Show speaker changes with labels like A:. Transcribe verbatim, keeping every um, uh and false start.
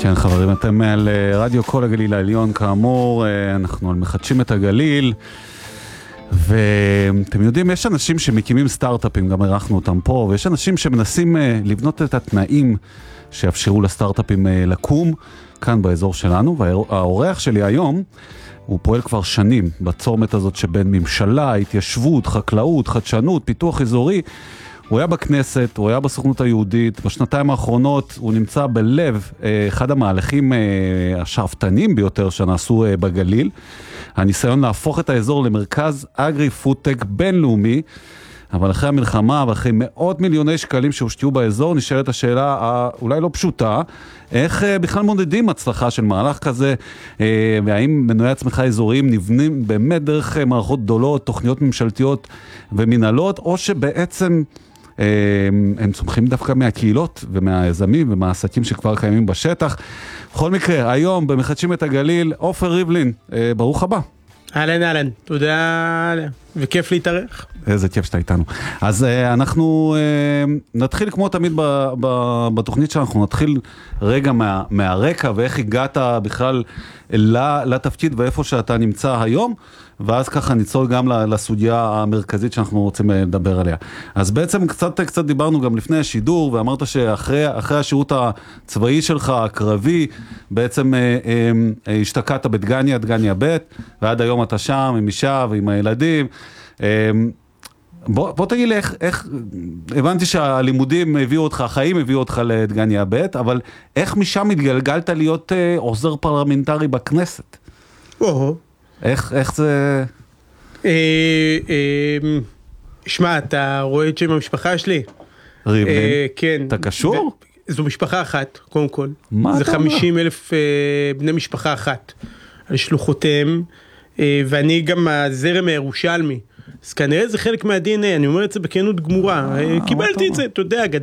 A: כן, חברים, אתם על רדיו כל הגליל העליון, כאמור, אנחנו על מחדשים את הגליל, ואתם יודעים, יש אנשים שמקימים סטארט-אפים, גם ערכנו אותם פה, ויש אנשים שמנסים לבנות את התנאים שיאפשרו לסטארט-אפים לקום, כאן באזור שלנו, והאורח שלי היום, הוא פועל כבר שנים בצומת הזאת שבין ממשלה, התיישבות, חקלאות, חדשנות, פיתוח אזורי. הוא היה בכנסת, הוא היה בסוכנות היהודית, בשנתיים האחרונות הוא נמצא בלב אחד המהלכים השאפתנים ביותר שנעשו בגליל. הניסיון להפוך את האזור למרכז אגרי-פודטק בינלאומי, אבל אחרי המלחמה ואחרי מאות מיליוני שקלים שהושתיו באזור, נשאלת השאלה האולי לא פשוטה, איך בכלל מודדים הצלחה של מהלך כזה, והאם מנועי הצמיחה אזוריים נבנים באמת דרך מערכות גדולות, תוכניות ממשלתיות ומנהלות, או שבעצם הם צומחים דווקא מהקהילות ומהיזמים ומהעסקים שכבר קיימים בשטח. בכל מקרה, היום במחדשים את הגליל, עופר ריבלין, ברוך הבא.
B: אהלן, אהלן, תודה, וכיף להתארח.
A: איזה כיף שאתה איתנו. אז אנחנו נתחיל כמו תמיד בתוכנית שאנחנו נתחיל רגע מה, מהרקע ואיך הגעת בכלל לתפקיד ואיפה שאתה נמצא היום, ואז ככה ניצול גם לסוגיה המרכזית שאנחנו רוצים לדבר עליה. אז בעצם קצת, קצת דיברנו גם לפני השידור, ואמרת שאחרי אחרי השירות הצבאי שלך, הקרבי, בעצם השתקעת בדגניה, דגניה ב', ועד היום אתה שם עם אישה ועם הילדים. בוא, בוא תגיד לי איך, איך, הבנתי שהלימודים הביאו אותך, החיים הביאו אותך לדגניה ב', אבל איך משם התגלגלת להיות עוזר פרלמנטרי בכנסת?
B: או
A: איך, איך זה...
B: שמע, אתה רואה את שם המשפחה שלי?
A: ריבלין?
B: כן.
A: אתה קשור?
B: זו משפחה אחת, קודם כל.
A: מה
B: זה חמישים אלף בני משפחה אחת, על שלוחותיהם, ואני גם הזרם הירושלמי. אז כנראה זה חלק מה-די אן איי, אני אומר את זה בכנות גמורה. קיבלתי את זה, אתה יודע,